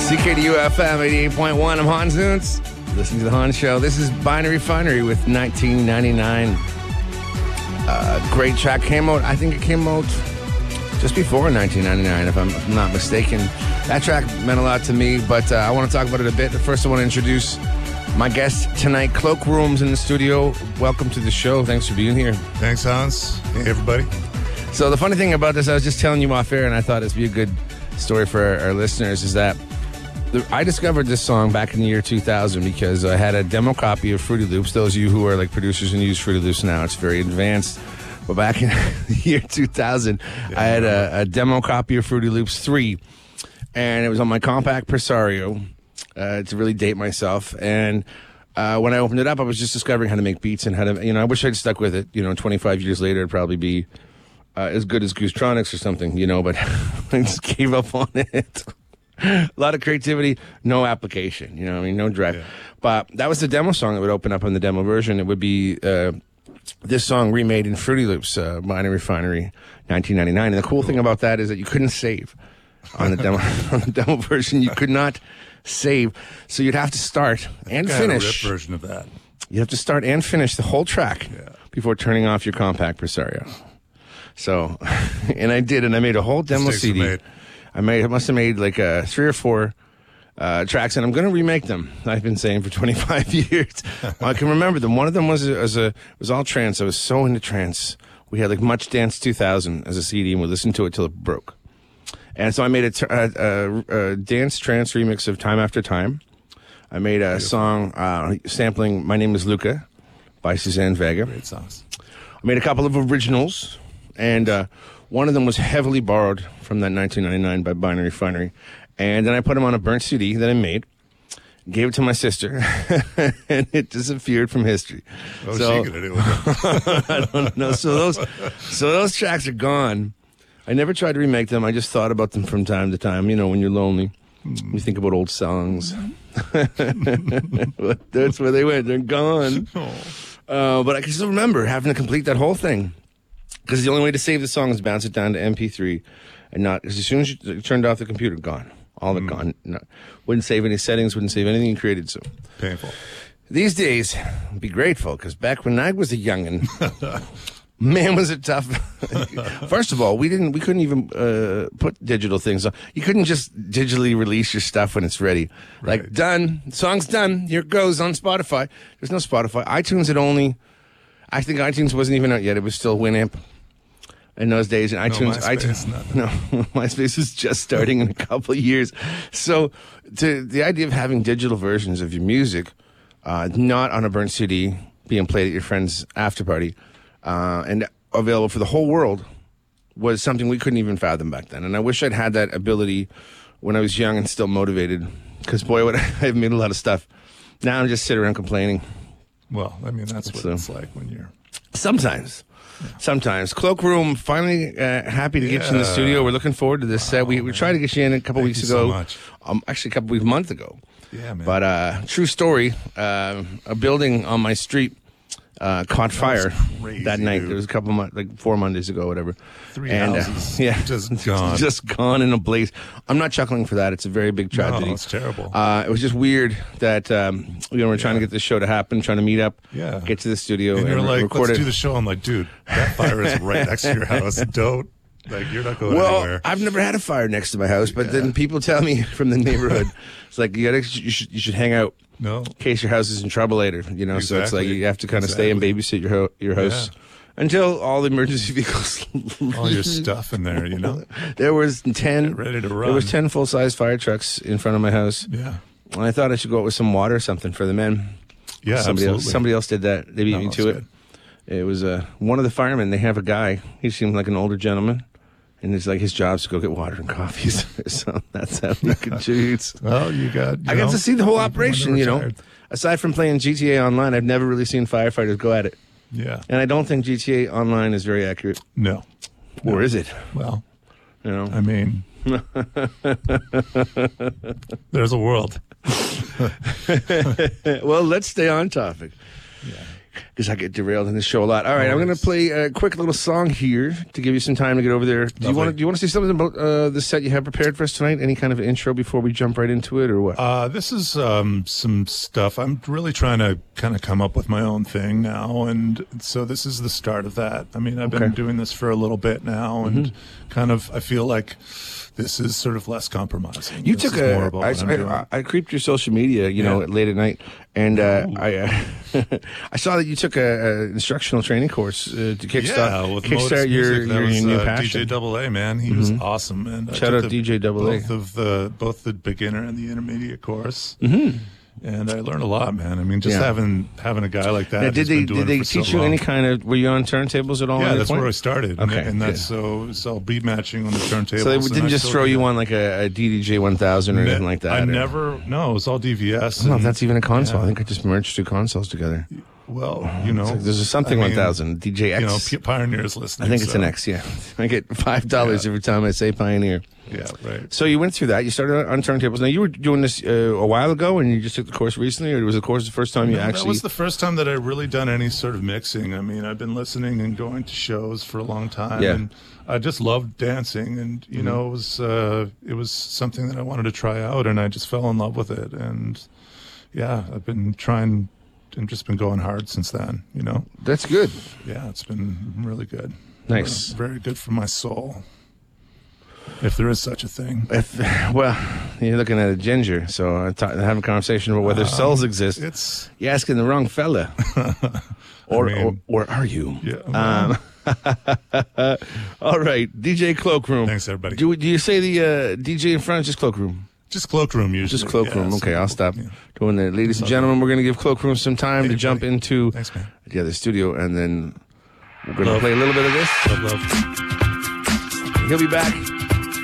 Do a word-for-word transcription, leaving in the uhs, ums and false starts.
C K D U F M eighty-eight point one. I'm Hans Nunes. Listening to The Hans Show. This is Binary Refinery with nineteen ninety-nine. Uh, great track. Came out, I think it came out just before nineteen ninety-nine, if I'm, if I'm not mistaken. That track meant a lot to me, but uh, I want to talk about it a bit. First, I want to introduce my guest tonight, Cloakroom's in the studio. Welcome to the show. Thanks for being here. Thanks, Hans. Hey, everybody. So the funny thing about this, I was just telling you off air, and I thought it'd be a good story for our, our listeners, is that the, I discovered this song back in the year two thousand because I had a demo copy of Fruity Loops. Those of you who are like producers and use Fruity Loops now, it's very advanced. But back in the year two thousand, yeah, I had a, a demo copy of Fruity Loops three, and it was on my compact Presario uh, to really date myself. And uh, when I opened it up, I was just discovering how to make beats and how to, you know, I wish I'd stuck with it. You know, twenty-five years later, it'd probably be uh, as good as Goosetronics or something, you know, but I just gave up on it. A lot of creativity, no application, you know, I mean, no drive. Yeah. But that was the demo song that would open up on the demo version. It would be uh, this song remade in Fruity Loops, uh, Binary Refinery, nineteen ninety-nine. And the cool thing about that is that you couldn't save on the demo on the demo version. You could not save, so you'd have to start and I finish. Had a rip version of that. You have to start and finish the whole track yeah. before turning off your compact Presario. So, and I did, and I made a whole demo C D. I made, I must have made like uh, three or four uh, tracks, and I'm going to remake them. I've been saying for twenty-five years. I can remember them. One of them was a, was a was all trance. I was so into trance. We had like Much Dance two thousand as a C D, and we listened to it till it broke. And so I made a, a, a, a dance trance remix of Time After Time. I made a Beautiful. song uh, sampling My Name is Luca by Suzanne Vega. Great songs. I made a couple of originals, and uh, one of them was heavily borrowed from that nineteen ninety-nine by Binary Refinery. And then I put them on a burnt C D that I made, gave it to my sister, and it disappeared from history. What so, was she going to do with it? I don't know. So those, so those tracks are gone. I never tried to remake them. I just thought about them from time to time. You know, when you're lonely, mm. you think about old songs. But that's where they went. They're gone. Oh. Uh, but I can still remember having to complete that whole thing. Because the only way to save the song is bounce it down to M P three, and not, because as soon as you turned off the computer, gone. All of it mm. gone. No, wouldn't save any settings, wouldn't save anything you created, so. Painful. These days, be grateful, because back when I was a youngin', man, was it tough. First of all, we didn't, we couldn't even uh, put digital things on. You couldn't just digitally release your stuff when it's ready. Right. Like, done, song's done, here it goes on Spotify. There's no Spotify. iTunes had only, I think iTunes wasn't even out yet. It was still Winamp in those days. And no, iTunes, MySpace, iTunes, no, MySpace is just starting in a couple of years. So, to the idea of having digital versions of your music, uh, not on a burnt C D, being played at your friend's after party, uh, and available for the whole world, was something we couldn't even fathom back then. And I wish I'd had that ability when I was young and still motivated. Because boy, would I have made a lot of stuff. Now I'm just sitting around complaining. Well, I mean, that's what so, it's like when you're... Sometimes. Yeah. Sometimes. Cloakroom, finally uh, happy to get yeah. you in the studio. We're looking forward to this. Wow, uh, we, we tried to get you in a couple Thank weeks you ago. So much. Um, actually, a couple weeks, month ago. Yeah, man. But uh, true story, uh, a building on my street uh, caught that fire crazy, that night. Dude. There was a couple of months, like four Mondays ago, whatever. Three and, houses. Uh, yeah, just gone. Just gone in a blaze. I'm not chuckling for that. It's a very big tragedy. No, it's terrible. Uh, it was just weird that um, you know we're yeah. trying to get this show to happen, trying to meet up, yeah. get to the studio, and, and you're re- like, record let's it. do the show. I'm like, dude, that fire is right next to your house. Don't. Like, you're not going well, anywhere. I've never had a fire next to my house, but yeah. then people tell me from the neighborhood, it's like, you gotta, you should, you should hang out. No. In case your house is in trouble later, you know, exactly. so it's like you have to kind of exactly. stay and babysit your ho- your house yeah. until all the emergency vehicles. All your stuff in there, you know? There was ten, Get ready to run. There was ten full-size fire trucks in front of my house. Yeah. And I thought I should go out with some water or something for the men. Yeah, somebody absolutely. else, somebody else did that. They beat no, me to it. Good. It was uh, one of the firemen. They have a guy. He seemed like an older gentleman. And it's like his job's to go get water and coffees. So that's how he contributes. Well, you got. You I know, got to see the whole operation, you know. Retired. Aside from playing G T A Online, I've never really seen firefighters go at it. Yeah. And I don't think G T A Online is very accurate. No. Or no. is it? Well, you know. I mean, there's a world. Well, let's stay on topic. Yeah. because I get derailed in this show a lot. All right, I'm going to play a quick little song here to give you some time to get over there. Do you want to? Do you want to say something about uh, the set you have prepared for us tonight? Any kind of intro before we jump right into it, or what? Uh, this is um, some stuff. I'm really trying to kind of come up with my own thing now, and so this is the start of that. I mean, I've been Okay. doing this for a little bit now, and kind of I feel like this is sort of less compromising. You This took is more a. about I, what I'm doing. I, I creeped your social media, you know, Yeah. late at night, and uh, I uh, I saw that you took a, a instructional training course uh, to kickstart Yeah, with Modus kickstart your Music, that your, was, new uh, passion. D J Double A, man, he was awesome. And I Shout took out the- D J Double A. Both of the both the beginner and the intermediate course. Mm-hmm. And I learned a lot, man. I mean, just Yeah. having having a guy like that. Now, did who's they been doing did they it for so teach you long. any kind of? Were you on turntables at all? Yeah, at any that's point? where I started. Okay, and, and that's good. so it's all beat matching on the turntables. So they and didn't I just still throw do you that. on like a, a D D J one thousand or Ne- anything like that? I or- never. No, it was all D V S. I don't know if and- that's even a console. yeah. I think I just merged two consoles together. Well, you know, It's like there's a something I mean, one thousand D J X. You know, P- Pioneer's listening. I think it's so, an X. Yeah, I get five dollars Yeah. every time I say Pioneer. Yeah, right. So you went through that. You started on turntables. Now you were doing this uh, a while ago, and you just took the course recently, or was the course the first time you No, actually? That was the first time that I really done any sort of mixing. I mean, I've been listening and going to shows for a long time, Yeah. and I just loved dancing. And you know, it was uh, it was something that I wanted to try out, and I just fell in love with it. And yeah, I've been trying and just been going hard since then. You know, That's good. yeah, it's been really good. Nice. very good for my soul, if there is such a thing. If, well, you're looking at a ginger, so I'm ta- having a conversation about whether souls exist. It's You're asking the wrong fella. or, mean- or or are you? yeah. well, Um, all right, D J Cloakroom. Thanks, everybody. Do, do you say the uh, D J in front or just Cloakroom? just cloakroom usually. Just Cloakroom. yeah, Okay, so- I'll stop yeah. doing that. Ladies and gentlemen, we're going to give Cloakroom some time Hey, to jump buddy. into Thanks, man. the other studio, and then we're going to Love. play a little bit of this. Love, love. He'll be back